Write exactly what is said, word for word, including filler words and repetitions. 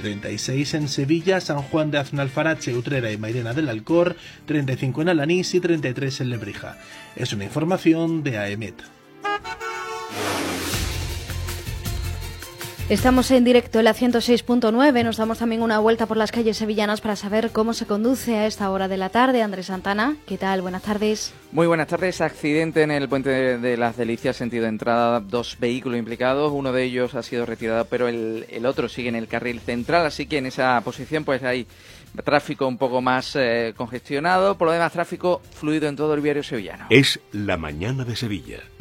treinta y seis en Sevilla, San Juan de Aznalfarache, Utrera y Mairena del Alcor, treinta y cinco en Alanís y treinta y tres en Lebrija. Es una información de A E M E T. Estamos en directo en la ciento seis punto nueve, nos damos también una vuelta por las calles sevillanas para saber cómo se conduce a esta hora de la tarde. Andrés Santana, ¿qué tal? Buenas tardes. Muy buenas tardes. Accidente en el puente de, de Las Delicias, sentido de entrada, dos vehículos implicados, uno de ellos ha sido retirado, pero el, el otro sigue en el carril central, así que en esa posición pues hay tráfico un poco más eh, congestionado, por lo demás tráfico fluido en todo el viario sevillano. Es la mañana de Sevilla.